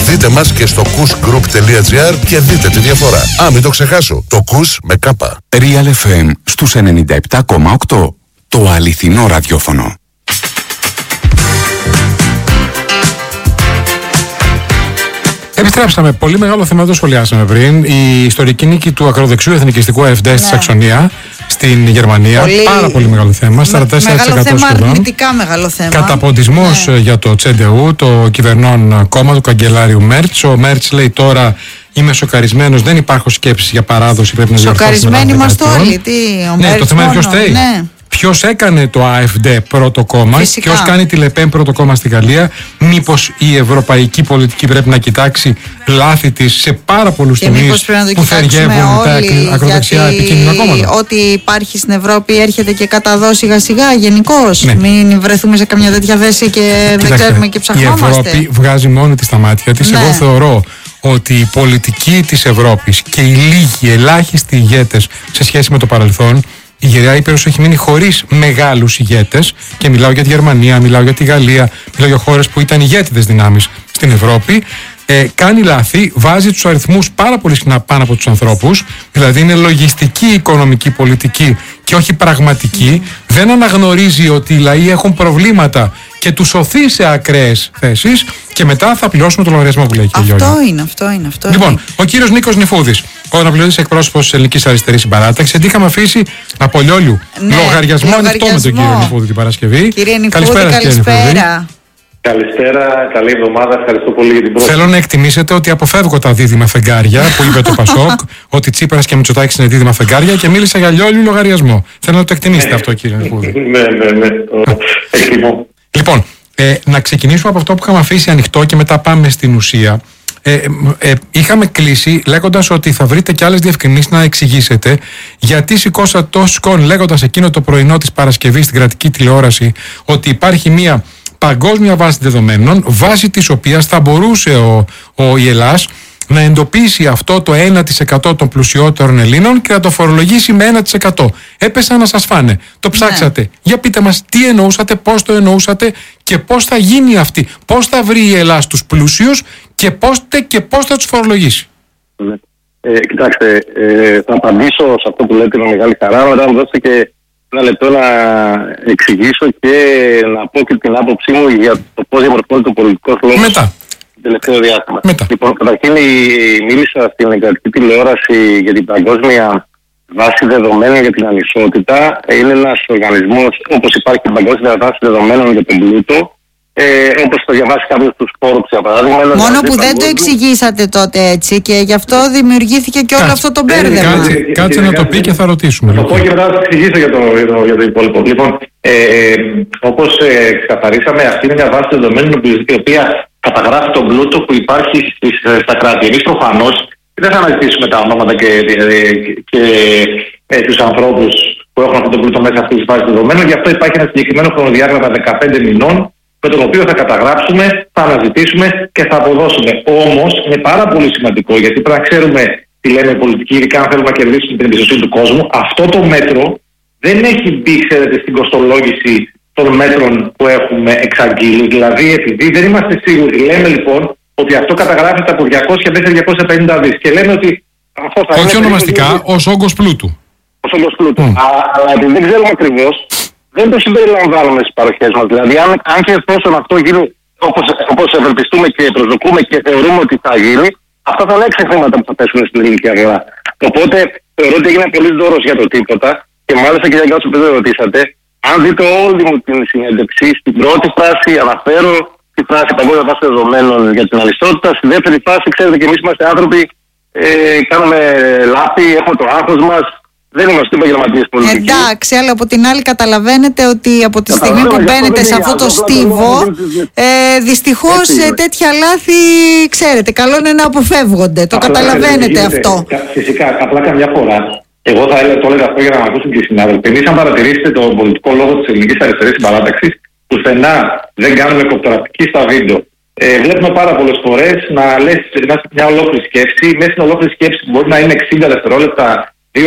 Δείτε μας και στο kousgroup.gr και δείτε τη διαφορά. Μην το ξεχάσω, το KOUS με κάπα. Real FM στους 97,8. Το αληθινό ραδιόφωνο. Επιστρέψαμε. Πολύ μεγάλο θέμα, το σχολιάσαμε πριν. Η ιστορική νίκη του ακροδεξιού εθνικιστικού AfD στη Σαξονία, στην Γερμανία. Πάρα πολύ μεγάλο θέμα. 44% μεγάλο θέμα, σχεδόν. αρνητικά μεγάλο θέμα. Καταποντισμός για το CDU, το κυβερνών κόμμα του καγκελάριου Μέρτς. Ο Μέρτς λέει τώρα: είμαι σοκαρισμένος, δεν υπάρχουν σκέψεις για παράδοση. Πρέπει να διορθώσουμε. Σοκαρισμένοι είμαστε όλοι. Ναι, το θέμα είναι ποιος φταίει. Ποιος έκανε το AfD πρώτο κόμμα και ως κάνει τη Λεπέν πρώτο κόμμα στη Γαλλία. Μήπως η ευρωπαϊκή πολιτική πρέπει να κοιτάξει λάθη της σε πάρα πολλούς τομείς που θεργεύουν τα ακροδεξιά επικίνδυνα κόμματα. Ό,τι υπάρχει στην Ευρώπη έρχεται και καταδώσει σιγά σιγά γενικώς. Ναι. Μην βρεθούμε σε καμιά τέτοια θέση και δεν ξέρουμε και ψαχνόμαστε. Η Ευρώπη βγάζει μόνη της τα μάτια της. Εγώ θεωρώ ότι η πολιτική της Ευρώπης και οι λίγοι ελάχιστοι ηγέτες σε σχέση με το παρελθόν, η Γεραία Ήπειρος έχει μείνει χωρίς μεγάλους ηγέτες, και μιλάω για τη Γερμανία, μιλάω για τη Γαλλία, μιλάω για χώρες που ήταν ηγέτιδες δυνάμεις στην Ευρώπη. Κάνει λάθη, βάζει τους αριθμούς πάρα πολύ συχνά πάνω από τους ανθρώπους, δηλαδή είναι λογιστική οικονομική πολιτική και όχι πραγματική. Δεν αναγνωρίζει ότι οι λαοί έχουν προβλήματα και τους οθεί σε ακραίες θέσεις και μετά θα πληρώσουμε το λογαριασμό που λέει και η Γιώργη. Αυτό είναι. Λοιπόν, ο κύριος Νίκος Νηφούδης, ο αναπληρωτής εκπρόσωπος της Ελληνικής Αριστερής Συμπαράταξης, γιατί είχαμε αφήσει από Λιόλιου λογαριασμό ανοιχτό με τον κύριο Νηφούδη την Παρασκευή. Κύριε Νηφούδη, καλησπέρα. Καλησπέρα, καλή εβδομάδα, ευχαριστώ πολύ για την πρόσκληση. Θέλω να εκτιμήσετε ότι αποφεύγω τα δίδυμα φεγγάρια που είπε το Πασόκ, ότι Τσίπρας και Μητσοτάκης είναι δίδυμα φεγγάρια, και μίλησα για Λιόλιου λογαριασμό. Θέλω να το εκτιμήσετε αυτό, κύριε Νηφούδη. Ναι, εκτιμώ. Λοιπόν, να ξεκινήσουμε από αυτό που είχαμε αφήσει ανοιχτό και μετά πάμε στην ουσία. Είχαμε κλείσει λέγοντας ότι θα βρείτε και άλλες διευκρινήσεις να εξηγήσετε γιατί σηκώσατε τόσο σκόν λέγοντας εκείνο το πρωινό της Παρασκευής στην κρατική τηλεόραση ότι υπάρχει μια παγκόσμια βάση δεδομένων, βάση της οποίας θα μπορούσε η Ελλάς να εντοπίσει αυτό το 1% των πλουσιότερων Ελλήνων και να το φορολογήσει με 1%. Έπεσαν να σας φάνε. Το ψάξατε. Ναι. Για πείτε μας τι εννοούσατε, πώς το εννοούσατε και πώς θα γίνει αυτή. Πώς θα βρει η Ελλάς τους πλούσιους και πώς θα τους φορολογήσει. Ναι. Κοιτάξτε, θα απαντήσω σε αυτό που λέτε με μεγάλη χαρά. Μετά μου δώσετε και ένα λεπτό να εξηγήσω και να πω και την άποψή μου για το πώς διαμορφώνεται ο πολιτικός λόγος. Μετά. Τελευταίο διάστημα. Λοιπόν, καταρχήν μίλησα στην κρατική τηλεόραση για την παγκόσμια βάση δεδομένων για την ανισότητα. Είναι ένας οργανισμός, όπως υπάρχει η παγκόσμια βάση δεδομένων για τον πλούτο, όπως το διαβάσει κάποιος του Forbes για παράδειγμα. Μόνο που δεν το εξηγήσατε τότε έτσι και γι' αυτό δημιουργήθηκε και όλο αυτό το μπέρδεμα. Κάτσε να το πει και θα ρωτήσουμε. Θα το πω και μετά θα το εξηγήσω για το υπόλοιπο. Λοιπόν, όπως ξεκαθαρίσαμε, αυτή είναι μια βάση δεδομένων η οποία καταγράφει τον πλούτο που υπάρχει στα κράτη. Εμείς προφανώς δεν θα αναζητήσουμε τα ονόματα και τους ανθρώπους που έχουν αυτόν τον πλούτο μέσα αυτή τη βάση δεδομένων. Γι' αυτό υπάρχει ένα συγκεκριμένο χρονοδιάγραμμα 15 μηνών, με τον οποίο θα καταγράψουμε, θα αναζητήσουμε και θα αποδώσουμε. Όμως είναι πάρα πολύ σημαντικό, γιατί πρέπει να ξέρουμε τι λένε οι πολιτικοί, ειδικά αν θέλουμε να κερδίσουμε την εμπιστοσύνη του κόσμου. Αυτό το μέτρο δεν έχει μπει, ξέρετε, στην κοστολόγηση των μέτρων που έχουμε εξαγγείλει. Δηλαδή, επειδή δεν είμαστε σίγουροι, λέμε λοιπόν ότι αυτό καταγράφεται από 200 μέχρι 250 δις. Και λέμε ότι αυτό θα όχι ονομαστικά, ως όγκος πλούτου. Ως όγκος πλούτου. Αλλά επειδή δεν ξέρουμε ακριβώς, δεν το συμπεριλαμβάνουμε στις παροχές μας. Δηλαδή, αν και εφόσον αυτό γίνει όπως ευελπιστούμε και προσδοκούμε και θεωρούμε ότι θα γίνει, αυτά θα είναι έξι χρήματα που θα πέσουν στην ελληνική αγορά. Οπότε θεωρώ ότι έγινε πολύ δώρος για το τίποτα και μάλιστα και για κάτι που δεν ρωτήσατε. Αν δείτε όλη μου την συνέντευξη, στην πρώτη φάση αναφέρω τη φράση παγκόσμια βάση δεδομένων για την ανισότητα. Στη δεύτερη φάση, ξέρετε, και εμείς είμαστε άνθρωποι, κάνουμε λάθη, έχουμε το άγχος μας. Δεν είμαστε επαγγελματίες πολιτικοί. Εντάξει, αλλά από την άλλη καταλαβαίνετε ότι από τη στιγμή που μπαίνετε σε αυτό το στίβο, δυστυχώς τέτοια λάθη, ξέρετε, καλό είναι να αποφεύγονται. Το καταλαβαίνετε αυτό. Φυσικά, απλά καμιά φορά. Εγώ θα το έλεγα αυτό για να ακούσουν και οι συνάδελφοι. Εμείς, αν παρατηρήσετε τον πολιτικό λόγο της Ελληνικής Αριστερής Συμπαράταξης, πουθενά δεν κάνουμε κοπτοραπτική στα βίντεο. Βλέπουμε πάρα πολλές φορές να λες μια ολόκληρη σκέψη. Μέσα στην ολόκληρη σκέψη που μπορεί να είναι 60 δευτερόλεπτα